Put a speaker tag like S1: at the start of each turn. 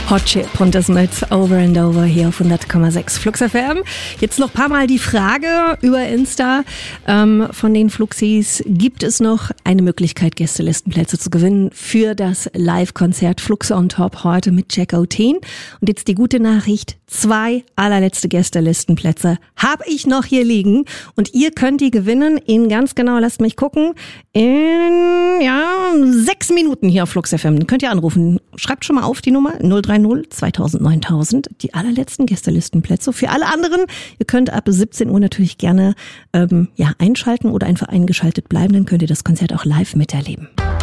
S1: Hot Chip und das mit Over and Over hier auf 100,6 Flux FM. Jetzt noch ein paar Mal die Frage über Insta von den Fluxis. Gibt es noch eine Möglichkeit, Gästelistenplätze zu gewinnen für das Live-Konzert Flux on Top heute mit Jack O'Teen? Und jetzt die gute Nachricht, 2 allerletzte Gästelistenplätze habe ich noch hier liegen und ihr könnt die gewinnen in ganz genau, lasst mich gucken, in 6 Minuten hier auf Flux FM. Dann könnt ihr anrufen. Schreibt schon mal auf die Nummer 030 2000 9000. Die allerletzten Gästelistenplätze. Für alle anderen, ihr könnt ab 17 Uhr natürlich gerne einschalten oder einfach eingeschaltet bleiben. Dann könnt ihr das Konzert auch live miterleben.